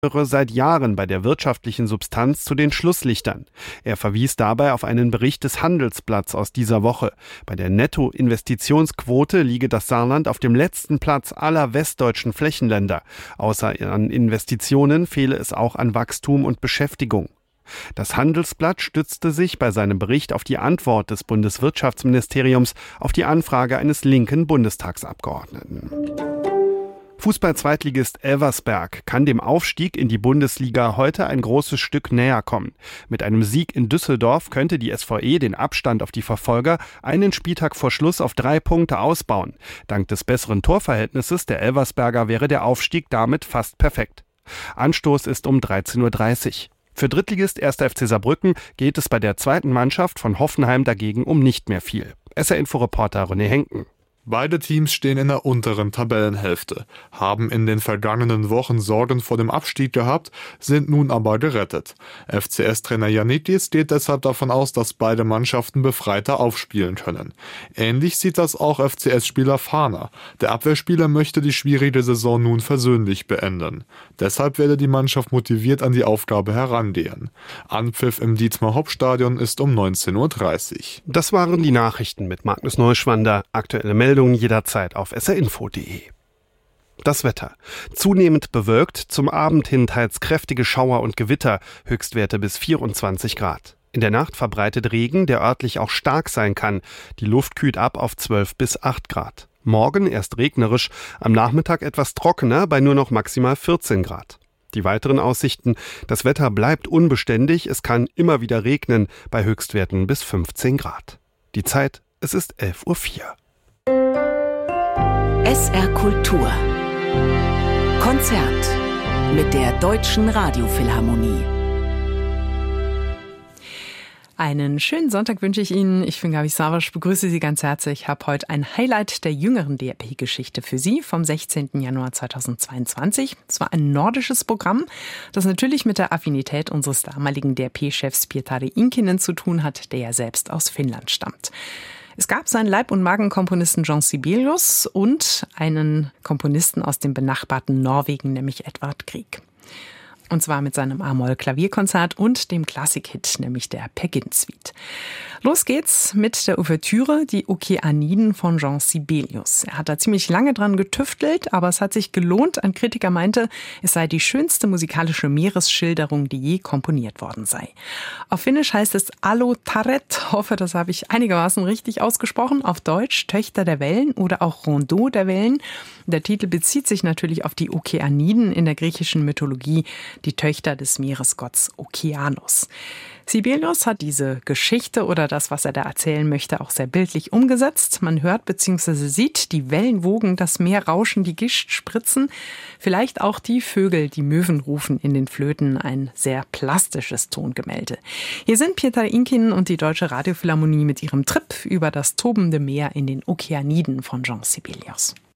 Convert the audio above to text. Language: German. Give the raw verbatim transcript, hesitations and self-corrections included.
gehöre seit Jahren bei der wirtschaftlichen Substanz zu den Schlusslichtern. Er verwies dabei auf einen Bericht des Handelsblatts aus dieser Woche. Bei der Nettoinvestitionsquote liege das Saarland auf dem letzten Platz aller westdeutschen Flächenländer. Außer an Investitionen fehle es auch an Wachstum und Beschäftigung. Das Handelsblatt stützte sich bei seinem Bericht auf die Antwort des Bundeswirtschaftsministeriums auf die Anfrage eines linken Bundestagsabgeordneten. Fußball-Zweitligist Elversberg kann dem Aufstieg in die Bundesliga heute ein großes Stück näher kommen. Mit einem Sieg in Düsseldorf könnte die S V E den Abstand auf die Verfolger einen Spieltag vor Schluss auf drei Punkte ausbauen. Dank des besseren Torverhältnisses der Elversberger wäre der Aufstieg damit fast perfekt. Anstoß ist um dreizehn Uhr dreißig. Für Drittligist erster F C Saarbrücken geht es bei der zweiten Mannschaft von Hoffenheim dagegen um nicht mehr viel. S R-Info-Reporter René Henken. Beide Teams stehen in der unteren Tabellenhälfte, haben in den vergangenen Wochen Sorgen vor dem Abstieg gehabt, sind nun aber gerettet. F C S-Trainer Janitis geht deshalb davon aus, dass beide Mannschaften befreiter aufspielen können. Ähnlich sieht das auch F C S-Spieler Fahner. Der Abwehrspieler möchte die schwierige Saison nun versöhnlich beenden. Deshalb werde die Mannschaft motiviert an die Aufgabe herangehen. Anpfiff im Dietmar-Hopp-Stadion ist um neunzehn Uhr dreißig. Das waren die Nachrichten mit Magnus Neuschwander. Aktuelle Meldungen jederzeit auf s r info punkt d e. Das Wetter. Zunehmend bewölkt, zum Abend hin teils kräftige Schauer und Gewitter, Höchstwerte bis vierundzwanzig Grad. In der Nacht verbreitet Regen, der örtlich auch stark sein kann. Die Luft kühlt ab auf zwölf bis acht Grad. Morgen erst regnerisch, am Nachmittag etwas trockener, bei nur noch maximal vierzehn Grad. Die weiteren Aussichten: Das Wetter bleibt unbeständig, es kann immer wieder regnen, bei Höchstwerten bis fünfzehn Grad. Die Zeit, es ist elf Uhr vier. S R Kultur Konzert mit der Deutschen Radiophilharmonie. Einen schönen Sonntag wünsche ich Ihnen. Ich bin Gabi Savasch, begrüße Sie ganz herzlich. Ich habe heute ein Highlight der jüngeren D R P-Geschichte für Sie vom sechzehnten Januar zweitausendzweiundzwanzig. Es war ein nordisches Programm, das natürlich mit der Affinität unseres damaligen D R P-Chefs Pietari Inkinen zu tun hat, der ja selbst aus Finnland stammt. Es gab seinen Leib- und Magenkomponisten Jean Sibelius und einen Komponisten aus dem benachbarten Norwegen, nämlich Edvard Grieg. Und zwar mit seinem A-Moll-Klavierkonzert und dem Klassikhit, nämlich der Peer Gynt Suite. Los geht's mit der Ouvertüre, die Okeaniden von Jean Sibelius. Er hat da ziemlich lange dran getüftelt, aber es hat sich gelohnt. Ein Kritiker meinte, es sei die schönste musikalische Meeresschilderung, die je komponiert worden sei. Auf Finnisch heißt es Alo Taret, hoffe, das habe ich einigermaßen richtig ausgesprochen. Auf Deutsch Töchter der Wellen oder auch Rondeau der Wellen. Der Titel bezieht sich natürlich auf die Okeaniden in der griechischen Mythologie, die Töchter des Meeresgotts Okeanos. Sibelius hat diese Geschichte oder das, was er da erzählen möchte, auch sehr bildlich umgesetzt. Man hört bzw. sieht die Wellenwogen, das Meer rauschen, die Gischt spritzen. Vielleicht auch die Vögel, die Möwen rufen in den Flöten. Ein sehr plastisches Tongemälde. Hier sind Pietari Inkinen und die Deutsche Radiophilharmonie mit ihrem Trip über das tobende Meer in den Okeaniden von Jean Sibelius.